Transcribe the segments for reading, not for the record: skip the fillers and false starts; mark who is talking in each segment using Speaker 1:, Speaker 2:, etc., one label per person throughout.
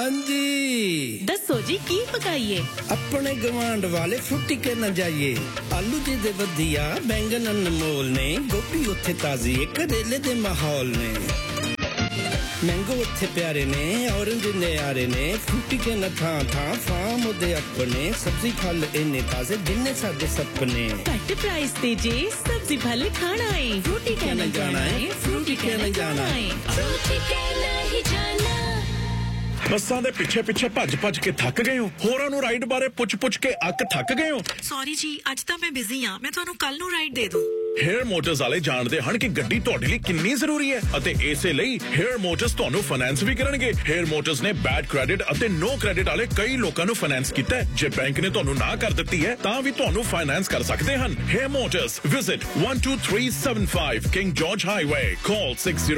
Speaker 1: जी
Speaker 2: दसो जी की पकाइए
Speaker 1: अपने गवांड वाले फुटी के न जाइए आलू जी दे वधिया बैंगन अनमोल ने गोभी उत्थे ताजी करेले दे माहौल ने मैंगो उत्थे प्यारे ने ऑरेंज ने आरे ने फुटी के न था फार्म दे अपने सब्जी फल इन्ने ताजे जिन्ने सादे सपने
Speaker 2: घट प्राइस ते जे सब्जी फल खाना है फ्रूटी के न जाना है फ्रूटी के न जाना है फ्रूटी के नहीं जाना
Speaker 3: ਬੱਸਾਂ ਦੇ ਪਿੱਛੇ ਭੱਜ ਕੇ ਥੱਕ ਗਏ ਹੋ ਹੋਰਾਂ ਨੂੰ ਰਾਈਡ ਬਾਰੇ ਪੁੱਛ ਕੇ ਅੱਕ ਥੱਕ ਗਏ ਹੋ
Speaker 4: ਸੌਰੀ ਜੀ ਅੱਜ ਤਾਂ ਮੈਂ ਬਿਜ਼ੀ ਆ ਮੈਂ ਤੁਹਾਨੂੰ ਕੱਲ ਨੂੰ ਰਾਈਡ ਦੇ ਦੂੰ
Speaker 3: ਹੇਅਰ ਮੋਟਰਸ ਵਾਲੇ ਜਾਣਦੇ ਹਨ ਕਿ ਗੱਡੀ ਤੁਹਾਡੇ ਲਈ ਕਿੰਨੀ ਜ਼ਰੂਰੀ ਹੈ ਅਤੇ ਇਸੇ ਲਈ ਹੇਅਰ ਮੋਟਰਸ ਤੁਹਾਨੂੰ ਫਾਈਨੈਂਸ ਵੀ ਕਰਨਗੇ ਹੇਅਰ ਮੋਟਰਸ ਨੇ ਬੈਡ ਕ੍ਰੈਡਿਟ ਅਤੇ ਨੋ ਕ੍ਰੈਡਿਟ ਵਾਲੇ ਕਈ ਲੋਕਾਂ ਨੂੰ ਫਾਈਨੈਂਸ ਕੀਤਾ ਹੈ ਜੇ ਬੈਂਕ ਨੇ ਤੁਹਾਨੂੰ ਨਾ ਕਰ ਦਿੱਤੀ ਹੈ ਤਾਂ ਵੀ ਤੁਹਾਨੂੰ ਫਾਈਨੈਂਸ ਕਰ ਸਕਦੇ ਹਨ hair motors visit 12375 king George highway ਕਾਲ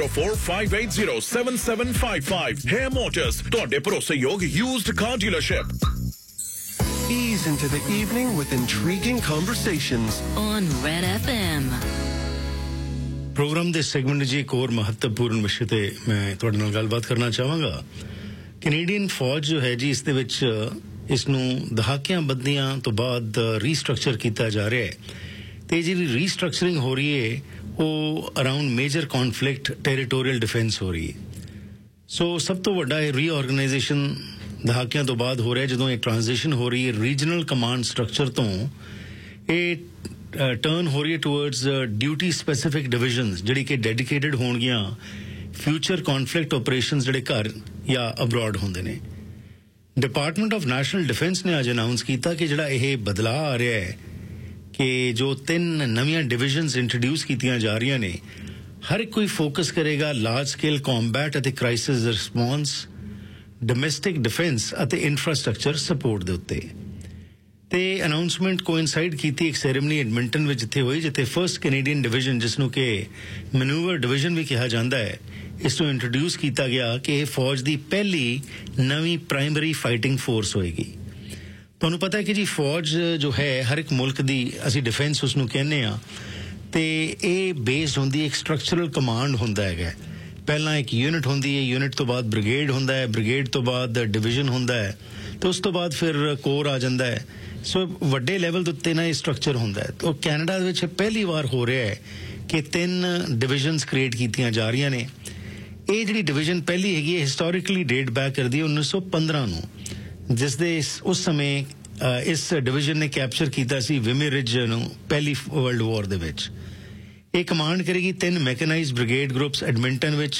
Speaker 3: 6045807755 ਹੇਅਰ ਮੋਟਰਸ ਤੁਹਾਡੇ ਭਰੋਸੇਯੋਗ used car dealership
Speaker 5: Ease into the evening with intriguing conversations
Speaker 2: on Red FM.
Speaker 6: Programme ਦੇ ਸੈਗਮੈਂਟ ਜੀ ਇੱਕ ਹੋਰ ਮਹੱਤਵਪੂਰਨ ਵਿਸ਼ੇ ਤੇ ਮੈਂ ਤੁਹਾਡੇ ਨਾਲ ਗੱਲਬਾਤ ਕਰਨਾ ਚਾਹਾਂਗਾ ਕੈਨੇਡੀਅਨ ਫੌਜ ਜੋ ਹੈ ਜੀ ਇਸ ਦੇ ਵਿੱਚ ਇਸ ਨੂੰ ਦਹਾਕਿਆਂ ਬੱਧੀਆਂ ਤੋਂ ਬਾਅਦ ਰੀਸਟਰਕਚਰ ਕੀਤਾ ਜਾ ਰਿਹਾ ਹੈ ਤੇ ਜਿਹੜੀ ਰੀਸਟਰਕਚਰਿੰਗ ਹੋ ਰਹੀ ਹੈ ਉਹ ਅਰਾਊਂਡ ਮੇਜਰ ਕੌਨਫਲਿਕਟ ਟੈਰੀਟੋਰੀਅਲ ਡਿਫੈਂਸ ਹੋ ਰਹੀ ਹੈ ਸੋ ਸਭ ਤੋਂ ਵੱਡਾ ਇਹ ਰੀਆਰਗੇਨਾਈਜੇਸ਼ਨ ਦਹਾਕਿਆਂ ਤੋਂ ਬਾਅਦ ਹੋ ਰਿਹਾ ਜਦੋਂ ਇਹ ਟ੍ਰਾਂਜੀਸ਼ਨ ਹੋ ਰਹੀ ਹੈ ਰੀਜਨਲ ਕਮਾਂਡ ਸਟਰਕਚਰ ਤੋਂ ਇਹ ਟਰਨ ਹੋ ਰਹੀ ਹੈ ਟੁਵਰਡਸ ਡਿਊਟੀ ਸਪੈਸੀਫਿਕ ਡਿਵੀਜ਼ਨਸ ਜਿਹੜੀ ਕਿ ਡੈਡੀਕੇਟਡ ਹੋਣਗੀਆਂ ਫਿਊਚਰ ਕੌਨਫਲਿਕਟ ਆਪਰੇਸ਼ਨਸ ਜਿਹੜੇ ਘਰ ਜਾਂ ਅਬਰੋਡ ਹੁੰਦੇ ਨੇ ਡਿਪਾਰਟਮੈਂਟ ਆਫ ਨੈਸ਼ਨਲ ਡਿਫੈਂਸ ਨੇ ਅੱਜ ਅਨਾਉਂਸ ਕੀਤਾ ਕਿ ਜਿਹੜਾ ਇਹ ਬਦਲਾਅ ਆ ਰਿਹਾ ਹੈ ਕਿ ਜੋ 3 ਨਵੀਆਂ ਡਿਵੀਜ਼ਨਸ ਇੰਟਰੋਡਿਊਸ ਕੀਤੀਆਂ ਜਾ ਰਹੀਆਂ ਨੇ ਹਰ ਇੱਕ ਕੋਈ ਫੋਕਸ ਕਰੇਗਾ ਲਾਰਜ ਸਕੇਲ ਕੰਬੈਟ ਅਤੇ ਕ੍ਰਾਈਸਿਸ ਰਿਸਪੌਂਸ ਡੋਮੈਸਟਿਕ ਡਿਫੈਂਸ ਅਤੇ ਇਨਫਰਾਸਟ੍ਰਕਚਰ ਸਪੋਰਟ ਦੇ ਉੱਤੇ ਤੇ ਅਨਾਉਂਸਮੈਂਟ ਕੋਇਨਸਾਈਡ ਕੀਤੀ ਇੱਕ ਸੈਰੇਮਨੀ ਐਡਮਿੰਟਨ ਵਿੱਚ ਜਿੱਥੇ ਹੋਈ ਜਿੱਥੇ ਫਰਸਟ ਕੈਨੇਡੀਅਨ ਡਿਵੀਜ਼ਨ ਜਿਸ ਨੂੰ ਕਿ ਮੈਨੂਵਰ ਡਿਵੀਜ਼ਨ ਵੀ ਕਿਹਾ ਜਾਂਦਾ ਹੈ ਇਸ ਨੂੰ ਇੰਟਰੋਡਿਊਸ ਕੀਤਾ ਗਿਆ ਕਿ ਇਹ ਫੌਜ ਦੀ ਪਹਿਲੀ ਨਵੀਂ ਪ੍ਰਾਇਮਰੀ ਫਾਈਟਿੰਗ ਫੋਰਸ ਹੋਏਗੀ ਤੁਹਾਨੂੰ ਪਤਾ ਹੈ ਕਿ ਜੀ ਫੌਜ ਜੋ ਹੈ ਹਰ ਇੱਕ ਮੁਲਕ ਦੀ ਅਸੀਂ ਡਿਫੈਂਸ ਉਸ ਨੂੰ ਕਹਿੰਦੇ ਆ ਤੇ ਇਹ ਬੇਸਡ ਹੁੰਦੀ ਇੱਕ ਸਟਰਕਚਰਲ ਕਮਾਂਡ ਹੁੰਦਾ ਹੈਗਾ ਪਹਿਲਾਂ ਇੱਕ ਯੂਨਿਟ ਹੁੰਦੀ ਹੈ ਯੂਨਿਟ ਤੋਂ ਬਾਅਦ ਬ੍ਰਿਗੇਡ ਹੁੰਦਾ ਹੈ ਬ੍ਰਿਗੇਡ ਤੋਂ ਬਾਅਦ ਡਿਵੀਜ਼ਨ ਹੁੰਦਾ ਹੈ ਤੇ ਉਸ ਤੋਂ ਬਾਅਦ ਫਿਰ ਕੋਰ ਆ ਜਾਂਦਾ ਹੈ ਸੋ ਵੱਡੇ ਲੈਵਲ ਦੇ ਉੱਤੇ ਨਾ ਇਹ ਸਟਰਕਚਰ ਹੁੰਦਾ ਹੈ ਉਹ ਕੈਨੇਡਾ ਦੇ ਵਿੱਚ ਪਹਿਲੀ ਵਾਰ ਹੋ ਰਿਹਾ ਹੈ ਕਿ 3 ਡਿਵੀਜ਼ਨਸ ਕ੍ਰੀਏਟ ਕੀਤੀਆਂ ਜਾ ਰਹੀਆਂ ਨੇ ਇਹ ਜਿਹੜੀ ਡਿਵੀਜ਼ਨ ਪਹਿਲੀ ਹੈਗੀ ਹੈ ਹਿਸਟੋਰੀਕਲੀ ਡੇਟ ਬੈਕ ਕਰਦੀ ਹੈ 1915 ਨੂੰ ਜਿਸ ਦੇ ਉਸ ਸਮੇਂ ਇਸ ਡਿਵੀਜ਼ਨ ਨੇ ਕੈਪਚਰ ਕੀਤਾ ਸੀ ਵਿਮੇ ਰਿਜ ਨੂੰ ਪਹਿਲੀ ਵਰਲਡ ਵਾਰ ਦੇ ਵਿੱਚ ਇਹ ਕਮਾਂਡ ਕਰੇਗੀ 3 ਮੈਕਨਾਈਜ਼ਡ ਬ੍ਰਿਗੇਡ ਗਰੁੱਪਸ ਐਡਮਿੰਟਨ ਵਿੱਚ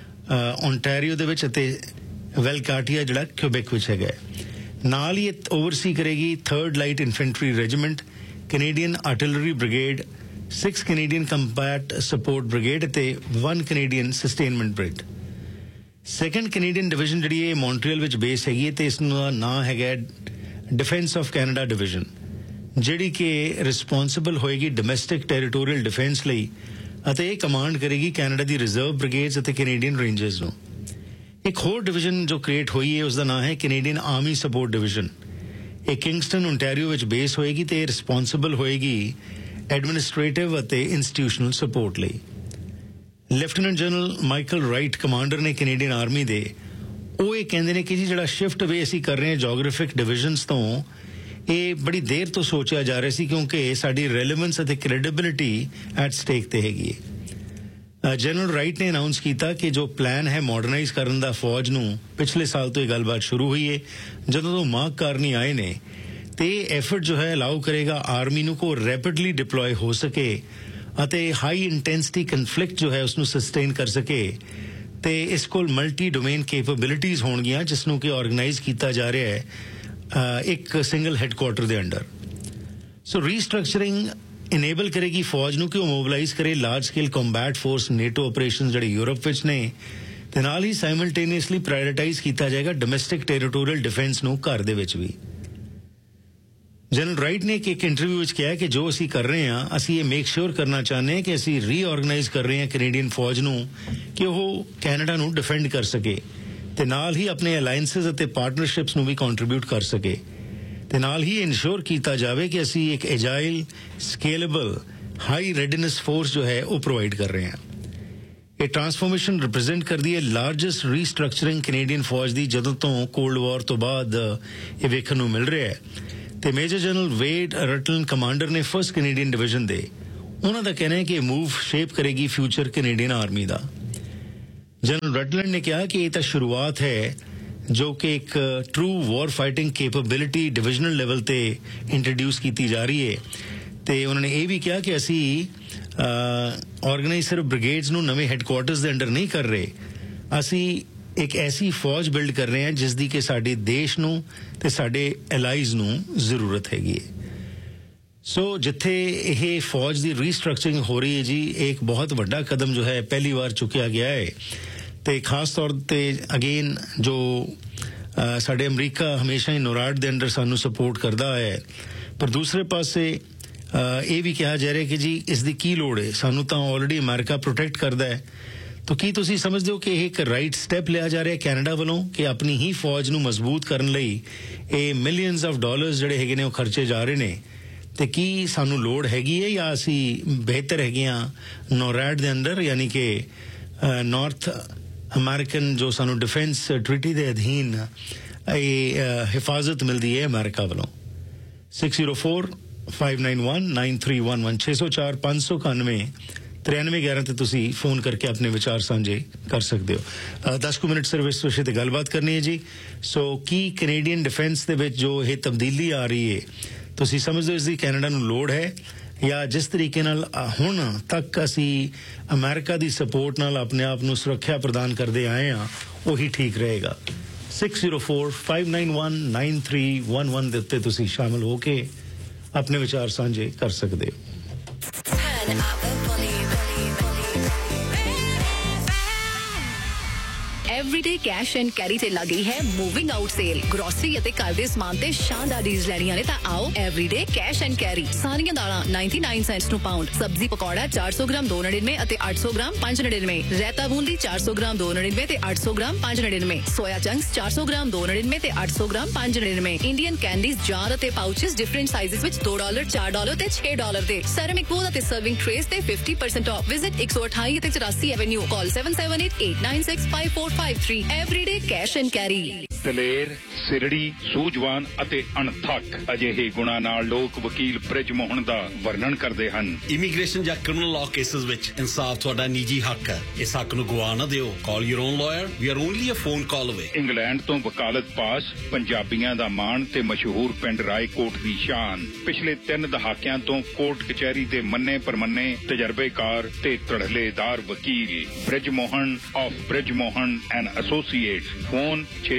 Speaker 6: ਓਨਟਾਰੀਓ ਦੇ ਵਿੱਚ ਅਤੇ ਵੈਲਕਾਟੀਆ ਜਿਹੜਾ ਕਿਊਬੈਕ ਵਿੱਚ ਹੈਗਾ ਨਾਲ ਹੀ ਇਹ ਓਵਰਸੀ ਕਰੇਗੀ 3rd light infantry regiment Canadian artillery brigade 6 Canadian combat support brigade ਅਤੇ 1 Canadian ਸਸਟੇਨਮੈਂਟ brigade 2nd Canadian division ਜਿਹੜੀ ਇਹ ਮੌਂਟਰੀਅਲ ਵਿੱਚ ਬੇਸ ਹੈਗੀ ਤੇ ਇਸ ਦਾ ਨਾਂ ਹੈਗਾ ਡਿਫੈਂਸ ਆਫ ਕੈਨੇਡਾ ਡਿਵੀਜ਼ਨ ਜਿਹੜੀ ਕਿ ਰਿਸਪੌਂਸਿਬਲ ਹੋਏਗੀ ਡੋਮੈਸਟਿਕ ਟੈਰੀਟੋਰੀਅਲ ਡਿਫੈਂਸ ਲਈ ਅਤੇ ਇਹ ਕਮਾਂਡ ਕਰੇਗੀ ਕੈਨੇਡਾ ਦੀ ਰਿਜ਼ਰਵ ਬ੍ਰਿਗੇਡਸ ਅਤੇ ਕੈਨੇਡੀਅਨ ਰੇਂਜਰਸ ਨੂੰ ਇੱਕ ਹੋਰ ਡਿਵੀਜ਼ਨ ਜੋ ਕ੍ਰੀਏਟ ਹੋਈ ਹੈ ਉਸ ਦਾ ਨਾਮ ਹੈ ਕੈਨੇਡੀਅਨ ਆਰਮੀ ਸਪੋਰਟ ਡਿਵੀਜ਼ਨ ਇਹ ਕਿੰਗਸਟਨ ਓਨਟਾਰੀਓ ਵਿੱਚ ਬੇਸ ਹੋਏਗੀ ਤੇ ਇਹ ਰਿਸਪੌਂਸਿਬਲ ਹੋਏਗੀ ਐਡਮਿਨਿਸਟ੍ਰੇਟਿਵ ਅਤੇ ਇੰਸਟੀਟਿਊਸ਼ਨਲ ਸਪੋਰਟ ਲਈ lieutenant general Michael right commander ਨੇ ਕੈਨੇਡੀਅਨ ਆਰਮੀ ਦੇ ਉਹ ਇਹ ਕਹਿੰਦੇ ਨੇ ਕਿ ਜੀ ਜਿਹੜਾ ਸ਼ਿਫਟ ਵੇ ਅਸੀਂ ਕਰ ਰਹੇ ਹਾਂ ਜੋਗ੍ਰਾਫਿਕ ਡਿਵੀਜ਼ਨਸ ਤੋਂ ਇਹ ਬੜੀ ਦੇਰ ਤੋਂ ਸੋਚਿਆ ਜਾ ਰਿਹਾ ਸੀ ਕਿਉਂਕਿ ਸਾਡੀ ਰੈਲੇਵੈਂਸ ਅਤੇ ਕ੍ਰੈਡੀਬਿਲਿਟੀ ਐਟ ਸਟੇਕ ਤੇ ਹੈਗੀ ਹੈ ਜਨਰਲ ਰਾਈਟ ਨੇ ਅਨਾਉਂਸ ਕੀਤਾ ਕਿ ਜੋ ਪਲਾਨ ਹੈ ਮਾਡਰਨਾਈਜ਼ ਕਰਨ ਦਾ ਫੌਜ ਨੂੰ ਪਿਛਲੇ ਸਾਲ ਤੋਂ ਇਹ ਗੱਲਬਾਤ ਸ਼ੁਰੂ ਹੋਈ ਹੈ ਜਦੋਂ ਤੋਂ ਮਾਰਕ ਕਾਰਨੀ ਆਏ ਨੇ ਤੇ ਇਹ ਐਫਰਟ ਜੋ ਹੈ ਅਲਾਉ ਕਰੇਗਾ ਆਰਮੀ ਨੂੰ ਕੋ ਰੈਪਿਡਲੀ ਡਿਪਲੋਏ ਹੋ ਸਕੇ ਅਤੇ ਹਾਈ ਇੰਟੈਂਸਿਟੀ ਕਨਫਲਿਕਟ ਜੋ ਹੈ ਉਸ ਨੂੰ ਸਸਟੇਨ ਕਰ ਸਕੇ ਤੇ ਇਸ ਕੋਲ ਮਲਟੀ ਡੋਮੇਨ ਕੈਪੇਬਿਲਿਟੀਜ਼ ਹੋਣਗੀਆਂ ਜਿਸ ਨੂੰ ਕਿ ਆਰਗੇਨਾਈਜ਼ ਕੀਤਾ ਜਾ ਰਿਹਾ ਹੈ ਇੱਕ ਸਿੰਗਲ ਹੈੱਡਕੁਆਟਰ ਦੇ ਅੰਡਰ ਸੋ ਰੀਸਟਰਕਚਰਿੰਗ ਇਨੇਬਲ ਕਰੇਗੀ ਫੌਜ ਨੂੰ ਕਿ ਉਹ ਮੋਬਿਲਾਈਜ਼ ਕਰੇ large scale combat force NATO operations ਜਿਹੜੇ ਯੂਰਪ ਵਿੱਚ ਨੇ ਤੇ ਨਾਲ ਹੀ ਸਾਈਮਲਟੇਨੀਅਸਲੀ ਪ੍ਰਾਇਓਰਿਟਾਈਜ਼ ਕੀਤਾ ਜਾਏਗਾ ਡੋਮੈਸਟਿਕ ਟੈਰੀਟੋਰੀਅਲ ਡਿਫੈਂਸ ਨੂੰ ਘਰ ਦੇ ਵਿੱਚ ਵੀ ਜਨਰਲ ਰਾਈਟ ਨੇ ਇੱਕ ਇੰਟਰਵਿਊ ਵਿੱਚ ਕਿਹਾ ਕਿ ਜੋ ਅਸੀਂ ਕਰ ਰਹੇ ਹਾਂ ਅਸੀਂ ਇਹ ਮੇਕ ਸ਼ੋਰ ਕਰਨਾ ਚਾਹੁੰਦੇ ਹਾਂ ਕਿ ਅਸੀਂ ਰੀਆਰਗੇਨਾਈਜ਼ ਕਰ ਰਹੇ ਹਾਂ ਕੈਨੇਡੀਅਨ ਫੌਜ ਨੂੰ ਕਿ ਉਹ ਕੈਨੇਡਾ ਨੂੰ ਡਿਫੈਂਡ ਕਰ ਸਕੇ ਤੇ ਨਾਲ ਹੀ ਆਪਣੇ ਅਲਾਇੰਸਿਸ ਅਤੇ ਪਾਰਟਨਰਸ਼ਿਪਸ ਨੂੰ ਵੀ ਕੰਟਰੀਬਿਊਟ ਕਰ ਸਕੇ ਤੇ ਨਾਲ ਹੀ ਇਨਸ਼ੋਰ ਕੀਤਾ ਜਾਵੇ ਕਿ ਅਸੀਂ ਇੱਕ ਐਜਾਈਲ ਸਕੇਲੇਬਲ ਹਾਈ ਰੈਡੀਨੈਸ ਫੋਰਸ ਜੋ ਹੈ ਉਹ ਪ੍ਰੋਵਾਈਡ ਕਰ ਰਹੇ ਹਾਂ ਇਹ ਟਰਾਂਸਫਾਰਮੇਸ਼ਨ ਰਿਪਰੈਜ਼ੈਂਟ ਕਰਦੀ ਹੈ ਲਾਰਜੈਸਟ ਰੀਸਟਰਕਚਰਿੰਗ ਕੈਨੇਡੀਅਨ ਫੌਜ ਦੀ ਜਦੋਂ ਤੋਂ ਕੋਲਡ ਵਾਰ ਤੋਂ ਬਾਅਦ ਇਹ ਵੇਖਣ ਨੂੰ ਮਿਲ ਰਿਹਾ ਹੈ। ਤੇ ਮੇਜਰ ਜਨਰਲ ਵੇਡ ਰਟਲਨ ਕਮਾਂਡਰ ਨੇ 1st ਕੈਨੇਡੀਅਨ ਡਿਵੀਜ਼ਨ ਦੇ, ਉਹਨਾਂ ਦਾ ਕਹਿਣਾ ਹੈ ਕਿ ਇਹ ਮੂਵ ਸ਼ੇਪ ਕਰੇਗੀ ਫਿਊਚਰ ਕੈਨੇਡੀਅਨ ਆਰਮੀ ਦਾ। ਜਨਰਲ ਰਟਲਨ ਨੇ ਕਿਹਾ ਕਿ ਇਹ ਤਾਂ ਸ਼ੁਰੂਆਤ ਹੈ ਜੋ ਕਿ ਇੱਕ ਟਰੂ ਵਾਰ ਫਾਈਟਿੰਗ ਕੈਪੇਬਿਲਿਟੀ ਡਿਵੀਜ਼ਨਲ ਲੈਵਲ ਤੇ ਇੰਟਰੋਡਿਊਸ ਕੀਤੀ ਜਾ ਰਹੀ ਹੈ। ਤੇ ਉਹਨਾਂ ਨੇ ਇਹ ਵੀ ਕਿਹਾ ਕਿ ਅਸੀਂ ਆਰਗੇਨਾਈਜ਼ ਸਿਰਫ ਬ੍ਰਿਗੇਡਸ ਨੂੰ ਨਵੇਂ ਹੈੱਡਕੁਆਰਟਰਸ ਦੇ ਅੰਡਰ ਨਹੀਂ ਕਰ ਰਹੇ, ਅਸੀਂ ਇੱਕ ਐਸੀ ਫੌਜ ਬਿਲਡ ਕਰ ਰਹੇ ਹਾਂ ਜਿਸ ਦੀ ਕਿ ਸਾਡੇ ਦੇਸ਼ ਨੂੰ ਤੇ ਸਾਡੇ ਐਲਾਈਜ਼ ਨੂੰ ਜ਼ਰੂਰਤ ਹੈਗੀ ਹੈ। ਸੋ ਜਿੱਥੇ ਇਹ ਫੌਜ ਦੀ ਰੀਸਟਰਕਚਰਿੰਗ ਹੋ ਰਹੀ ਹੈ ਜੀ, ਇਹ ਇੱਕ ਬਹੁਤ ਵੱਡਾ ਕਦਮ ਜੋ ਹੈ ਪਹਿਲੀ ਵਾਰ ਚੁੱਕਿਆ ਗਿਆ ਹੈ। ਤੇ ਖਾਸ ਤੌਰ ਤੇ ਅਗੇਨ ਜੋ ਸਾਡੇ ਅਮਰੀਕਾ ਹਮੇਸ਼ਾ ਹੀ ਨੋਰਾਡ ਦੇ ਅੰਡਰ ਸਾਨੂੰ ਸਪੋਰਟ ਕਰਦਾ ਹੈ, ਪਰ ਦੂਸਰੇ ਪਾਸੇ ਇਹ ਵੀ ਕਿਹਾ ਜਾ ਰਿਹਾ ਕਿ ਜੀ ਇਸ ਦੀ ਕੀ ਲੋੜ ਹੈ, ਸਾਨੂੰ ਤਾਂ ਆਲਰੇਡੀ ਅਮਰੀਕਾ ਪ੍ਰੋਟੈਕਟ ਕਰਦਾ ਹੈ। ਤਾਂ ਕੀ ਤੁਸੀਂ ਸਮਝਦੇ ਹੋ ਕਿ ਇਹ ਇੱਕ ਰਾਈਟ ਸਟੈਪ ਲਿਆ ਜਾ ਰਿਹਾ ਕੈਨੇਡਾ ਵੱਲੋਂ ਕਿ ਆਪਣੀ ਹੀ ਫੌਜ ਨੂੰ ਮਜ਼ਬੂਤ ਕਰਨ ਲਈ ਇਹ ਮਿਲੀਅਨਸ ਆਫ ਡਾਲਰਸ ਜਿਹੜੇ ਹੈਗੇ ਨੇ ਉਹ ਖਰਚੇ ਜਾ ਰਹੇ ਨੇ? ਤੇ ਕੀ ਸਾਨੂੰ ਲੋੜ ਹੈਗੀ ਹੈ ਜਾਂ ਅਸੀਂ ਬਿਹਤਰ ਹੈਗੇ ਹਾਂ ਨੋਰੈਡ ਦੇ ਅੰਦਰ, ਯਾਨੀ ਕਿ ਨਾਰਥ ਅਮਰੀਕਨ ਜੋ ਸਾਨੂੰ ਡਿਫੈਂਸ ਟ੍ਰੀਟੀ ਦੇ ਅਧੀਨ ਇਹ ਹਿਫਾਜ਼ਤ ਮਿਲਦੀ ਹੈ ਅਮਰੀਕਾ ਵੱਲੋਂ? 6045919311 604-591-9311 ਤੇ ਤੁਸੀਂ ਫੋਨ ਕਰਕੇ ਆਪਣੇ ਵਿਚਾਰ ਸਾਂਝੇ ਕਰ ਸਕਦੇ ਹੋ। 10 ਮਿੰਟ ਸਰਵਿਸ ਵਿਸ਼ੇ ਤੇ ਗੱਲਬਾਤ ਕਰਨੀ ਹੈ ਜੀ। ਸੋ ਕੀ ਕੈਨੇਡੀਅਨ ਡਿਫੈਂਸ ਦੇ ਵਿੱਚ ਜੋ ਇਹ ਤਬਦੀਲੀ ਆ ਰਹੀ ਹੈ, ਤੁਸੀਂ ਸਮਝਦੇ ਹੋ ਇਸ ਦੀ ਕੈਨੇਡਾ ਨੂੰ ਲੋੜ ਹੈ, ਜਾਂ ਜਿਸ ਤਰੀਕੇ ਨਾਲ ਹੁਣ ਤੱਕ ਅਸੀਂ ਅਮਰੀਕਾ ਦੀ ਸਪੋਰਟ ਨਾਲ ਆਪਣੇ ਆਪ ਨੂੰ ਸੁਰੱਖਿਆ ਪ੍ਰਦਾਨ ਕਰਦੇ ਆਏ ਹਾਂ ਉਹੀ ਠੀਕ ਰਹੇਗਾ? 6045919311 ਦੇ ਉੱਤੇ ਤੁਸੀਂ ਸ਼ਾਮਲ ਹੋ ਕੇ ਆਪਣੇ ਵਿਚਾਰ ਸਾਂਝੇ ਕਰ ਸਕਦੇ ਹੋ।
Speaker 7: ਐਵਰੀਡੇ ਕੈਸ਼ ਐਂਡ ਕੈਰੀ ਤੇ ਲੱਗੀ ਹੈ ਮੂਵਿੰਗ ਆਊਟ ਸੇਲ। ਗਰੋਸਰੀ ਅਤੇ ਘਰ ਦੇ ਸਮਾਨ ਤੇ ਸ਼ਾਨਦਾਰ ਡੀਲਸ ਲੈਣੀਆਂ ਨੇ ਤਾਂ ਆਓ ਐਵਰੀਡੇ ਕੈਸ਼ ਐਂਡ ਕੈਰੀ। ਸਾਰੀਆਂ ਦਾਲਾਂ 99 ਸੈਂਟਸ ਨੂੰ ਪਾਉਂਡ, ਸਬਜ਼ੀ ਪਕੌੜਾ 400 ਗ੍ਰਾਮ 2.99 ਅਤੇ 800 ਗ੍ਰਾਮ 5.99, ਰਾਇਤਾ ਬੂੰਦੀ 400 ਗ੍ਰਾਮ 2.99 ਤੇ 800 ਗ੍ਰਾਮ 5.99, ਸੋਇਆ ਚੰਕਸ 400 ਗ੍ਰਾਮ 2.99 ਤੇ 800 ਗ੍ਰਾਮ 5.99, ਇੰਡੀਅਨ ਕੈਂਡੀਜ਼ ਜਾਰ ਅਤੇ ਪਾਊਚਸ ਡਿਫਰੈਂਟ ਸਾਈਜ਼ਸ ਵਿੱਚ $2, $4 ਤੇ $6 ਦੇ, ਸੈਰਾਮਿਕ ਬੋਲ ਅਤੇ ਸਰਵਿੰਗ ਟ੍ਰੇਸ ਤੇ 50% ਆਫ। ਵਿਜ਼ਿਟ 128 ਅਤੇ 84 avenue, call 7788965453। Everyday cash and carry.
Speaker 8: ਦਲੇਰ, ਸਿਰੜੀ, ਸੂਝਵਾਨ ਅਤੇ ਅਣਥੱਕ ਅਜਿਹੇ ਗੁਣਾਂ ਨਾਲ ਲੋਕ ਵਕੀਲ ਬ੍ਰਿਜ ਮੋਹਨ ਦਾ ਵਰਣਨ ਕਰਦੇ ਹਨ।
Speaker 9: ਇਮੀਗ੍ਰੇਸ਼ਨ ਜਾਂ ਕ੍ਰਿਮੀਨਲ ਲਾਅ ਕੇਸਿਸ ਵਿੱਚ ਇਨਸਾਫ ਤੁਹਾਡਾ ਨਿੱਜੀ ਹੱਕ ਹੈ। ਇਸ ਹੱਕ ਨੂੰ ਗਵਾ ਨਾ ਦਿਓ। ਕਾਲ your own lawyer, we R only a phone call ਅਵੇ।
Speaker 8: ਇੰਗਲੈਂਡ ਤੋਂ ਵਕਾਲਤ ਪਾਸ, ਪੰਜਾਬੀਆਂ ਦਾ ਮਾਣ ਤੇ ਮਸ਼ਹੂਰ ਪਿੰਡ ਰਾਏਕੋਟ ਦੀ ਸ਼ਾਨ। ਪਿਛਲੇ 3 ਦਹਾਕਿਆਂ ਤੋਂ ਕੋਰਟ ਕਚਹਿਰੀ ਦੇ ਮੰਨੇ ਪਰਮੰਨੇ ਤਜਰਬੇਕਾਰ ਤੇ ਧੜਲੇਦਾਰ ਵਕੀਲ bridge Mohan of bridge Mohan and associate. Phone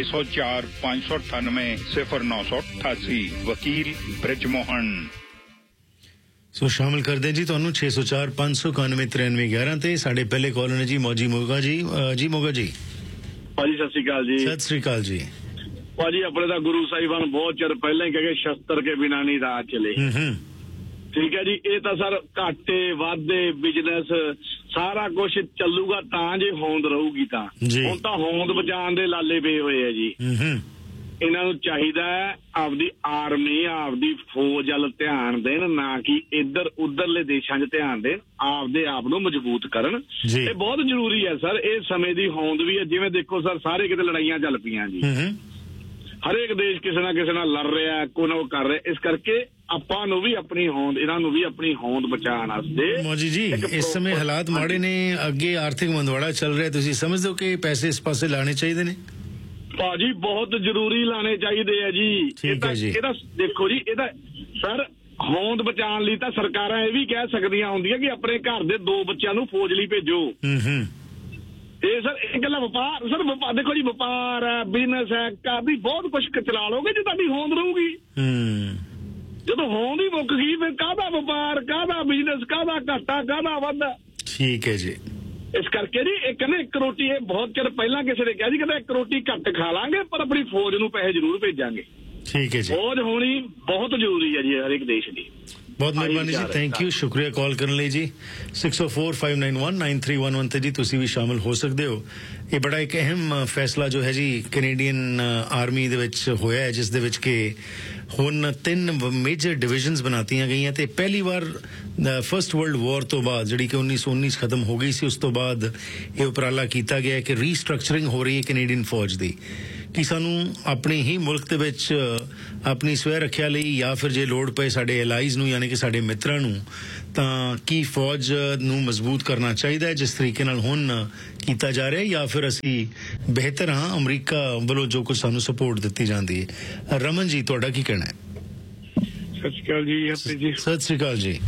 Speaker 8: 6045980988। ਵਕੀਲ ਬ੍ਰਿਜ ਮੋਹਨ।
Speaker 6: ਸੋ ਸ਼ਾਮਿਲ ਕਰਦੇ ਜੀ ਤੁਹਾਨੂੰ 6045919311 ਤੇ ਸਾਡੇ ਪਹਿਲੇ ਕਾਲਰ ਨੇ ਜੀ ਮੌਜੀ ਮੋਗਾ ਜੀ। ਜੀ ਮੋਗਾ ਜੀ।
Speaker 10: ਭਾਜੀ ਸਤਿ ਸ਼੍ਰੀ ਅਕਾਲ ਜੀ।
Speaker 6: ਸਤਿ ਸ਼੍ਰੀ ਅਕਾਲ ਜੀ।
Speaker 10: ਭਾਜੀ ਆਪਣੇ ਤਾਂ ਗੁਰੂ ਸਾਹਿਬਾਨ ਬਹੁਤ ਚਿਰ ਪਹਿਲਾਂ ਹੀ ਕਹੇ ਸ਼ਸਤਰ ਕੇ ਬਿਨਾਂ ਨਹੀਂ ਰਾਹ ਚਲੇ। ਠੀਕ ਹੈ ਜੀ। ਇਹ ਤਾਂ ਸਰ ਘਾਟੇ ਵਾਧੇ ਬਿਜ਼ਨਸ ਸਾਰਾ ਕੁਝ ਚੱਲੂਗਾ ਤਾਂ ਜੇ ਹੋਂਦ ਰਹੂਗੀ ਤਾਂ। ਹੁਣ ਤਾਂ ਹੋਂਦ ਬਚਾਉਣ ਦੇ ਲਾਲੇ ਪਏ ਹੋਏ ਆ ਜੀ। ਇਹਨਾਂ ਨੂੰ ਚਾਹੀਦਾ ਹੈ ਆਪਦੀ ਆਰਮੀ ਆਪਦੀ ਫੌਜ ਵੱਲ ਧਿਆਨ ਦੇਣ, ਨਾ ਕਿ ਇੱਧਰ ਉਧਰਲੇ ਦੇਸ਼ਾਂ 'ਚ ਧਿਆਨ ਦੇਣ, ਆਪਦੇ ਆਪ ਨੂੰ ਮਜ਼ਬੂਤ ਕਰਨ। ਇਹ ਬਹੁਤ ਜ਼ਰੂਰੀ ਹੈ ਸਰ। ਇਹ ਸਮੇਂ ਦੀ ਹੋਂਦ ਵੀ ਹੈ। ਜਿਵੇਂ ਦੇਖੋ ਸਰ ਸਾਰੇ ਕਿਤੇ ਲੜਾਈਆਂ ਚੱਲ ਪਈਆਂ ਜੀ। ਹਰੇਕ ਦੇਸ਼ ਕਿਸੇ ਨਾ ਕਿਸੇ ਨਾਲ ਲੜ ਰਿਹਾ, ਕੋਈ ਨਾ ਉਹ ਕਰ ਰਿਹਾ। ਇਸ ਕਰਕੇ ਆਪਾਂ ਨੂੰ ਵੀ ਆਪਣੀ ਹੋਂਦ, ਇਹਨਾਂ ਨੂੰ ਵੀ ਆਪਣੀ ਹੋਂਦ ਬਚਾਉਣ ਵਾਸਤੇ।
Speaker 6: ਮੋਜੀ ਜੀ ਇਸ ਸਮੇਂ ਹਾਲਾਤ ਮਾੜੇ ਨੇ, ਅੱਗੇ ਆਰਥਿਕ ਮੰਦਵਾੜਾ ਚੱਲ ਰਿਹਾ, ਤੁਸੀਂ ਸਮਝਦੇ ਹੋ ਕਿ ਪੈਸੇ ਇਸ ਪਾਸੇ ਲਾਣੇ ਚਾਹੀਦੇ ਨੇ?
Speaker 10: ਭਾਜੀ ਬਹੁਤ ਜ਼ਰੂਰੀ ਲਾਣੇ ਚਾਹੀਦੇ ਆ ਜੀ। ਇਹਦਾ ਦੇਖੋ ਜੀ, ਇਹਦਾ ਸਰ ਹੋਂਦ ਬਚਾਉਣ ਲਈ ਤਾਂ ਸਰਕਾਰਾਂ ਇਹ ਵੀ ਕਹਿ ਸਕਦੀਆਂ ਹੁੰਦੀਆਂ ਕਿ ਆਪਣੇ ਘਰ ਦੇ 2 ਬੱਚਿਆਂ ਨੂੰ ਫੌਜ ਲਈ ਭੇਜੋ। ਇਹ ਸਰ ਇਹ ਗੱਲਾਂ ਵਪਾਰ ਸਰ ਦੇਖੋ ਜੀ, ਵਪਾਰ ਹੈ, ਬਿਜ਼ਨਸ ਹੈ, ਘਰ ਦੀ ਬਹੁਤ ਕੁਛ ਚਲਾ ਲੋਗੇ ਜੇ ਤੁਹਾਡੀ ਹੋਂਦ ਰਹੂਗੀ। ਜਦੋਂ ਹੋਂਦ ਹੀ ਮੁੱਕ ਗਈ ਫਿਰ ਕਾਹਦਾ ਵਪਾਰ, ਕਾਹਦਾ ਬਿਜ਼ਨਸ, ਕਾਹਦਾ ਘਾਟਾ, ਕਾਹਦਾ ਵਾਧਾ। ਠੀਕ ਹੈ ਜੀ। ਇਸ ਕਰਕੇ ਜੀ ਇਹ ਕਹਿੰਦੇ 1 ਰੋਟੀ, ਇਹ ਬਹੁਤ ਚਿਰ ਪਹਿਲਾਂ ਕਿਸੇ ਨੇ ਕਿਹਾ ਜੀ, ਕਹਿੰਦਾ 1 ਰੋਟੀ ਘੱਟ ਖਾ ਲਾਂਗੇ ਪਰ ਆਪਣੀ ਫੌਜ ਨੂੰ ਪੈਸੇ ਜ਼ਰੂਰ ਭੇਜਾਂਗੇ। ਠੀਕ ਹੈ ਜੀ। ਫੌਜ ਹੋਣੀ ਬਹੁਤ ਜ਼ਰੂਰੀ ਹੈ ਜੀ ਹਰ ਇੱਕ ਦੇਸ਼ ਦੀ। ਬਹੁਤ ਮਿਹਰਬਾਨੀ ਜੀ, ਥੈਂਕ ਯੂ, ਸ਼ੁਕਰੀਆ ਕਾਲ ਕਰਨ ਲਈ ਜੀ। 6045919311 ਤੇ ਜੀ ਤੁਸੀਂ ਵੀ ਸ਼ਾਮਲ ਹੋ ਸਕਦੇ ਹੋ। ਇਹ ਬੜਾ ਇੱਕ ਅਹਿਮ ਫੈਸਲਾ ਜੋ ਹੈ ਜੀ ਕੈਨੇਡੀਅਨ ਆਰਮੀ ਦੇ ਵਿੱਚ ਹੋਇਆ ਹੈ, ਜਿਸ ਦੇ ਵਿੱਚ ਕਿ
Speaker 6: ਹੁਣ 3 ਮੇਜਰ ਡਿਵੀਜ਼ਨਸ ਬਣਾਤੀਆਂ ਗਈਆਂ ਤੇ ਪਹਿਲੀ ਵਾਰ ਫਸਟ ਵਰਲਡ ਵਾਰ ਤੋਂ ਬਾਅਦ ਜਿਹੜੀ ਕਿ 1919 ਖਤਮ ਹੋ ਗਈ ਸੀ, ਉਸ ਤੋਂ ਬਾਅਦ ਇਹ ਉਪਰਾਲਾ ਕੀਤਾ ਗਿਆ ਕਿ ਰੀਸਟਰਕਚਰਿੰਗ ਹੋ ਰਹੀ ਹੈ ਕੈਨੇਡੀਅਨ ਫੌਜ ਦੀ, ਕਿ ਸਾਨੂੰ ਆਪਣੇ ਹੀ ਮੁਲਕ ਦੇ ਵਿੱਚ ਆਪਣੀ ਸਵੈ ਰੱਖਿਆ ਲਈ ਜਾਂ ਫਿਰ ਜੇ ਲੋੜ ਪਏ ਸਾਡੇ ਐਲਾਈਜ਼ ਨੂੰ ਯਾਨੀ ਕਿ ਸਾਡੇ ਮਿੱਤਰਾਂ ਨੂੰ ਤਾਂ ਕੀ ਫੌਜ ਨੂੰ ਮਜ਼ਬੂਤ ਕਰਨਾ ਚਾਹੀਦਾ ਹੈ ਜਿਸ ਤਰੀਕੇ ਨਾਲ ਹੁਣ ਕੀਤਾ ਜਾ ਰਿਹਾ, ਜਾਂ ਫਿਰ ਅਸੀਂ ਬਿਹਤਰ ਹਾਂ ਅਮਰੀਕਾ ਵੱਲੋਂ ਜੋ ਕੁਝ ਸਾਨੂੰ ਸਪੋਰਟ ਦਿੱਤੀ ਜਾਂਦੀ ਹੈ। ਰਮਨ ਜੀ, ਤੁਹਾਡਾ ਕੀ ਕਹਿਣਾ ਹੈ?
Speaker 11: ਸਤਿ ਸ਼੍ਰੀ ਅਕਾਲ ਜੀ।
Speaker 6: ਸਤਿ ਸ਼੍ਰੀ ਅਕਾਲ ਜੀ।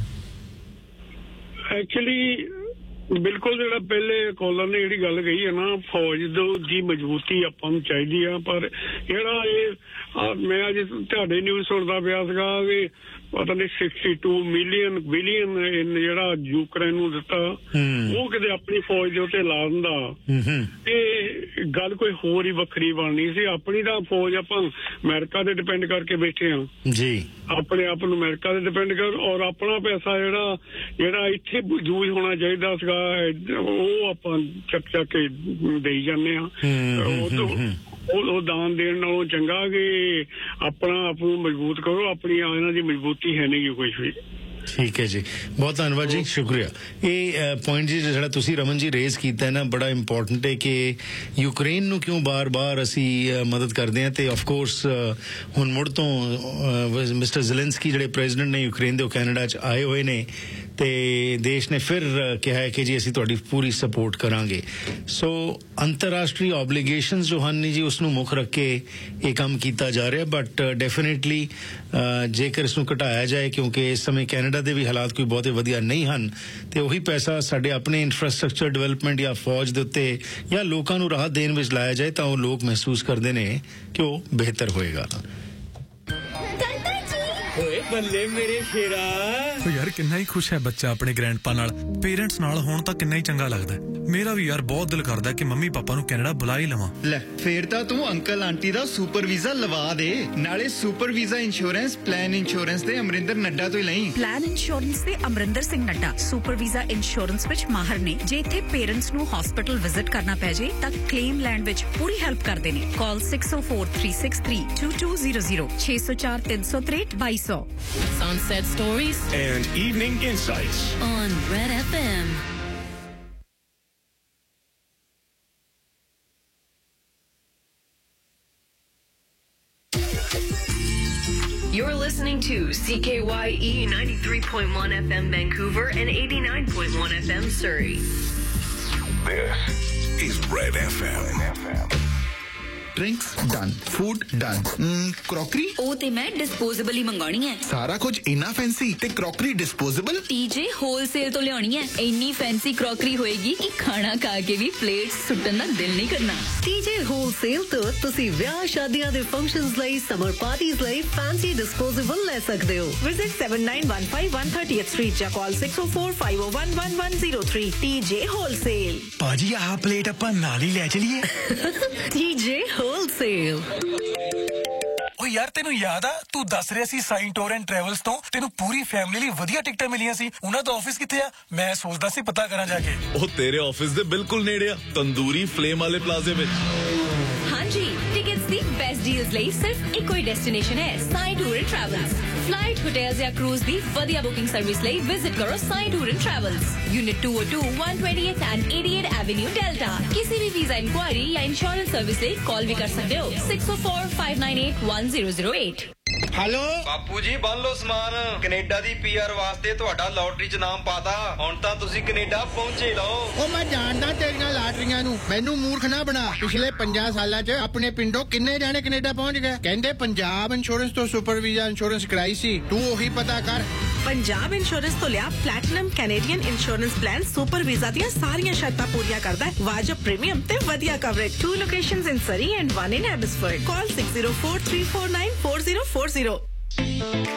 Speaker 11: ਐਕਚੁਅਲੀ ਬਿਲਕੁਲ ਜਿਹੜਾ ਪਹਿਲੇ ਕਾਲਰ ਨੇ ਜਿਹੜੀ ਗੱਲ ਕਹੀ ਹੈ ਨਾ, ਫੌਜ ਦੀ ਮਜ਼ਬੂਤੀ ਆਪਾਂ ਨੂੰ ਚਾਹੀਦੀ ਆ, ਪਰ ਜਿਹੜਾ ਇਹ ਮੈਂ ਅੱਜ ਤੁਹਾਡੇ ਨਿਊਜ਼ ਸੁਣਦਾ ਪਿਆ ਸੀਗਾ ਕਿ ਪਤਾ ਨਹੀਂ 62 ਬਿਲੀਅਨ ਜਿਹੜਾ ਯੂਕਰੇਨ ਨੂੰ ਦਿੱਤਾ, ਉਹ ਕਿਤੇ ਆਪਣੀ ਫੌਜ ਦੇ ਉੱਤੇ ਲਾ ਦਿੰਦਾ ਇਹ ਗੱਲ ਕੋਈ ਹੋਰ ਹੀ ਵੱਖਰੀ ਬਣਨੀ ਸੀ। ਆਪਣੀ ਤਾਂ ਫੌਜ ਆਪਾਂ ਅਮਰੀਕਾ ਤੇ ਡਿਪੈਂਡ ਕਰਕੇ ਬੈਠੇ ਹਾਂ ਜੀ, ਆਪਣੇ ਆਪ ਨੂੰ ਅਮਰੀਕਾ ਤੇ ਡਿਪੈਂਡ ਕਰ, ਔਰ ਆਪਣਾ ਪੈਸਾ ਜਿਹੜਾ ਇੱਥੇ ਯੂਜ਼ ਹੋਣਾ ਚਾਹੀਦਾ ਸੀਗਾ ਉਹ ਆਪਾਂ ਚੱਕ ਕੇ ਦੇਈ ਜਾਂਦੇ ਹਾਂ। ਉਹ ਦਾਨ ਦੇਣ ਨਾਲੋਂ ਚੰਗਾ ਕਿ ਆਪਣਾ ਆਪ ਨੂੰ ਮਜ਼ਬੂਤ ਕਰੋ, ਆਪਣੀ ਇਹਨਾਂ ਦੀ ਮਜ਼ਬੂਤੀ ਹੈ ਨਹੀਂ ਕੁਝ ਵੀ।
Speaker 6: ਠੀਕ ਹੈ ਜੀ, ਬਹੁਤ ਧੰਨਵਾਦ ਜੀ, ਸ਼ੁਕਰੀਆ। ਇਹ ਪੁਆਇੰਟ ਜੀ ਜਿਹੜਾ ਤੁਸੀਂ ਰਮਨ ਜੀ ਰੇਜ਼ ਕੀਤਾ ਹੈ ਨਾ, ਬੜਾ ਇੰਪੋਰਟੈਂਟ ਹੈ ਕਿ ਯੂਕਰੇਨ ਨੂੰ ਕਿਉਂ ਬਾਰ-ਬਾਰ ਅਸੀਂ ਮਦਦ ਕਰਦੇ ਹਾਂ। ਤੇ ਆਫ ਕੋਰਸ ਹੁਣ ਮੁੜ ਤੋਂ ਮਿਸਟਰ ਜ਼ੈਲੈਂਸਕੀ ਜਿਹੜੇ ਪ੍ਰੈਜ਼ੀਡੈਂਟ ਨੇ ਯੂਕਰੇਨ ਦੇ, ਉਹ ਕੈਨੇਡਾ 'ਚ ਆਏ ਹੋਏ ਨੇ ਤੇ ਦੇਸ਼ ਨੇ ਫਿਰ ਕਿਹਾ ਹੈ ਕਿ ਜੀ ਅਸੀਂ ਤੁਹਾਡੀ ਪੂਰੀ ਸਪੋਰਟ ਕਰਾਂਗੇ। ਸੋ ਅੰਤਰਰਾਸ਼ਟਰੀ ਆਬਲੀਗੇਸ਼ਨਸ ਜੋ ਹਨ ਜੀ ਉਸ ਨੂੰ ਮੁੱਖ ਰੱਖ ਕੇ ਇਹ ਕੰਮ ਕੀਤਾ ਜਾ ਰਿਹਾ, ਬਟ ਡੈਫੀਨੇਟਲੀ ਜੇਕਰ ਇਸ ਨੂੰ ਘਟਾਇਆ ਜਾਏ, ਕਿਉਂਕਿ ਇਸ ਸਮੇਂ ਕੈਨੇਡਾ ਦੇ ਵੀ ਹਾਲਾਤ ਕੋਈ ਬਹੁਤੇ ਵਧੀਆ ਨਹੀਂ ਹਨ, ਤੇ ਉਹੀ ਪੈਸਾ ਸਾਡੇ ਆਪਣੇ ਇਨਫਰਾਸਟ੍ਰਕਚਰ ਡਿਵੈਲਪਮੈਂਟ ਜਾਂ ਫੌਜ ਦੇ ਉੱਤੇ ਜਾਂ ਲੋਕਾਂ ਨੂੰ ਰਾਹਤ ਦੇਣ ਵਿੱਚ ਲਾਇਆ ਜਾਏ ਤਾਂ ਉਹ ਲੋਕ ਮਹਿਸੂਸ ਕਰਦੇ ਨੇ ਕਿ ਉਹ ਬਿਹਤਰ ਹੋਏਗਾ।
Speaker 12: ਓਏ ਬੱਲੇ ਮੇਰੇ ਸ਼ੇਰਾ। ਓ ਯਾਰ ਕਿੰਨਾ ਹੀ ਖੁਸ਼ ਹੈ ਬੱਚਾ ਆਪਣੇ ਗ੍ਰੈਂਡਪਾ ਨਾਲ, ਪੇਰੈਂਟਸ ਨਾਲ ਹੋਣ ਤਾਂ ਕਿੰਨਾ ਹੀ ਚੰਗਾ ਲੱਗਦਾ। ਮੇਰਾ ਵੀ ਯਾਰ ਬਹੁਤ ਦਿਲ ਕਰਦਾ ਕਿ ਮੰਮੀ ਪਾਪਾ ਨੂੰ ਕੈਨੇਡਾ ਬੁਲਾ ਹੀ ਲਵਾਂ।
Speaker 13: ਲੈ ਫੇਰ ਤਾਂ ਤੂੰ ਅੰਕਲ ਆਂਟੀ ਦਾ ਸੁਪਰ ਵੀਜ਼ਾ ਲਵਾ ਦੇ, ਨਾਲੇ super visa insurance plan insurance ਦੇ ਅਮਰਿੰਦਰ ਨੱਡਾ ਤੋਂ ਹੀ ਲਈ।
Speaker 4: ਪਲਾਨ ਇੰਸ਼ੋਰੈਂਸ ਦੇ Amarinder Singh Nadda super visa insurance ਵਿੱਚ ਮਾਹਰ ਨੇ। ਜੇ ਇੱਥੇ ਪੇਰੈਂਟਸ ਨੂੰ ਹਸਪੀਟਲ ਵਿਜ਼ਿਟ ਕਰਨਾ ਪੈ ਜੇ ਤਾਂ ਕਲੇਮ ਲੈਂਡ ਵਿੱਚ ਪੂਰੀ ਹੈਲਪ ਕਰਦੇ ਨੇ। ਕਾਲ 6043632200 6043632200।
Speaker 2: Sunset Stories
Speaker 5: and Evening Insights
Speaker 2: on Red FM.
Speaker 14: You're listening to CKYE 93.1 FM Vancouver and 89.1 FM Surrey.
Speaker 5: This is Red FM.
Speaker 13: Drinks done, food done, crockery
Speaker 7: ਉਹ ਤੇ ਮੈਂ ਡਿਸਪੋਜ਼ੇਬਲ ਹੀ ਮੰਗਾਉਣੀ ਹੈ।
Speaker 13: ਸਾਰਾ ਕੁਝ ਇੰਨਾ ਫੈਂਸੀ ਤੇ crockery disposable?
Speaker 7: TJ ਹੋਲਸੇਲ ਤੋਂ ਲਿਆਉਣੀ ਹੈ। ਇੰਨੀ ਫੈਂਸੀ crockery ਹੋਏਗੀ ਕਿ ਖਾਣਾ ਖਾ ਕੇ ਵੀ ਪਲੇਟ ਸੁੱਟਣ ਦਾ ਦਿਲ ਨਹੀਂ ਕਰਨਾ।
Speaker 15: TJ ਹੋਲਸੇਲ ਤੋਂ ਤੁਸੀਂ ਵਿਆਹ ਸ਼ਾਦੀਆਂ ਦੇ ਫੰਕਸ਼ਨਸ ਲਈ, ਸਮਰ ਪਾਰਟੀਜ਼ ਲਈ ਫੈਂਸੀ ਡਿਸਪੋਜ਼ੇਬਲ ਲੈ ਸਕਦੇ ਹੋ।
Speaker 4: Visit 7915 130th Street ਜਾਂ call 604-501-1103. TJ Wholesale।
Speaker 12: ਭਾਜੀ ਆਹ ਪਲੇਟ ਆਪਾਂ ਨਾਲ ਹੀ ਲੈ ਚਲੀਏ।
Speaker 15: TJ Wholesale।
Speaker 12: ਓ ਯਾਰ ਤੈਨੂੰ ਯਾਦ ਆ ਤੂੰ ਦੱਸ ਰਿਹਾ ਸੀ ਸਾਈਨ ਟੂਰ ਐਂਡ ਟਰੈਵਲਸ ਤੋਂ ਤੈਨੂੰ ਪੂਰੀ ਫੈਮਿਲੀ ਲਈ ਵਧੀਆ ਟਿਕਟਾਂ ਮਿਲੀਆਂ ਸੀ। ਉਹਨਾਂ ਦਾ ਆਫਿਸ ਕਿੱਥੇ ਆ? ਮੈਂ ਸੋਚਦਾ ਸੀ ਪਤਾ ਕਰਾਂ ਜਾ ਕੇ।
Speaker 3: ਉਹ ਤੇਰੇ ਆਫਿਸ ਦੇ ਬਿਲਕੁਲ ਨੇੜੇ ਆ, ਤੰਦੂਰੀ ਫਲੇਮ ਵਾਲੇ ਪਲਾਜ਼ੇ ਵਿੱਚ।
Speaker 7: ਹਾਂਜੀ, ਟਿਕਟਸ ਦੀ ਬੈਸਟ ਡੀਲਸ ਲਈ ਸਿਰਫ ਇੱਕੋ ਹੀ ਡੈਸਟੀਨੇਸ਼ਨ ਹੈ, sign tour and travels. Flight, hotels ਜਾਂ ਕਰੂਜ਼ ਦੀ ਵਧੀਆ ਬੁਕਿੰਗ ਸਰਵਿਸ ਲਈ ਵਿਜ਼ਿਟ ਕਰੋ sign tour and travels, Unit 202 128th and 88 Avenue Delta। ਕਿਸੇ ਵੀ ਵੀਜ਼ਾ ਇਨਕੁਆਇਰੀ ਜਾਂ ਇੰਸ਼ੋਰੈਂਸ ਸਰਵਿਸ ਲਈ ਕਾਲ ਵੀ ਕਰ ਸਕਦੇ ਹੋ 604-598-1008।
Speaker 16: ਹੈਲੋ ਬਾਪੂ ਜੀ, ਬੰਨ ਲਓ ਸਮਾਨ। ਕੈਨੇਡਾ ਦੀ PR ਵਾਸਤੇ ਤੁਹਾਡਾ ਲੋਟਰੀ 'ਚ ਨਾਮ ਪਾਤਾ, ਹੁਣ ਤਾਂ ਤੁਸੀਂ ਕੈਨੇਡਾ ਪਹੁੰਚੇ ਲਓ।
Speaker 17: ਉਹ ਮੈਂ ਜਾਣਦਾ ਤੇਰੀਆਂ ਲਾਟਰੀਆਂ ਨੂੰ, ਮੈਨੂੰ ਮੂਰਖ ਨਾ ਬਣਾ। ਪਿਛਲੇ 50 ਸਾਲਾਂ 'ਚ ਆਪਣੇ ਪਿੰਡੋਂ ਕਿੰਨੇ ਜਾਣੇ ਕੈਨੇਡਾ ਪਹੁੰਚ ਗਏ। ਕਹਿੰਦੇ ਪੰਜਾਬ ਇੰਸ਼ੋਰੈਂਸ ਤੋਂ ਸੁਪਰ ਵੀਜ਼ਾ ਇੰਸ਼ੋਰੈਂਸ ਕਰਾਈ ਸੀ, ਤੂੰ ਉਹੀ ਪਤਾ ਕਰ।
Speaker 4: ਪੰਜਾਬ ਇੰਸ਼ੋਰੈਂਸ ਤੋਂ ਲਿਆ platinum Canadian insurance plan super visa ਦੀਆਂ ਸਾਰੀਆਂ ਸ਼ਰਤਾਂ ਪੂਰੀਆਂ ਕਰਦਾ ਹੈ। ਵਾਜਬ ਪ੍ਰੀਮੀਅਮ ਤੇ ਵਧੀਆ coverage. 2 locations in Surrey and 1 in Abbotsford. Call 604-349-4040.